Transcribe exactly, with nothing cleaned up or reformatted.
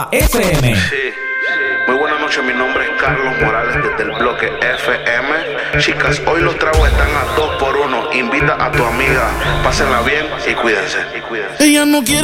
F M. Sí. Muy buenas noches, mi nombre es Carlos Morales desde el bloque F M. Chicas, hoy los tragos están a dos por uno. Invita a tu amiga, pásenla bien y cuídense. Y cuídense. Ella no quiere